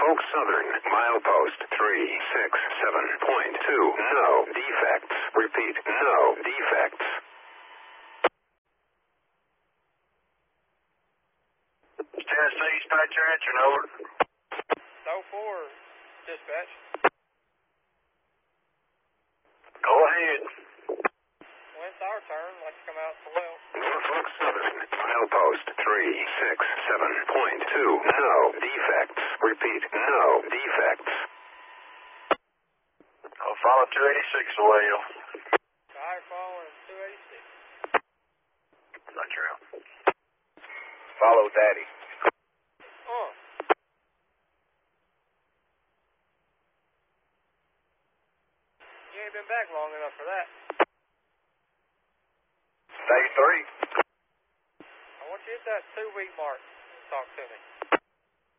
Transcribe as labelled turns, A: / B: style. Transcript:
A: Norfolk Southern, milepost 367.2. No defects. Repeat, no defects.
B: Tennessee dispatcher answering, over.
C: No 4, dispatch.
B: Go ahead.
C: Well, it's our turn. Let's come out to well.
A: Norfolk Southern, milepost 367.2. No defects. Repeat, no defects.
B: I'll follow 286 well.
C: Alright, following 286.
B: Roger out.
D: Follow Daddy.
C: You ain't been back long enough for that.
D: Day 3.
C: I want you to hit that 2-week mark and talk to me.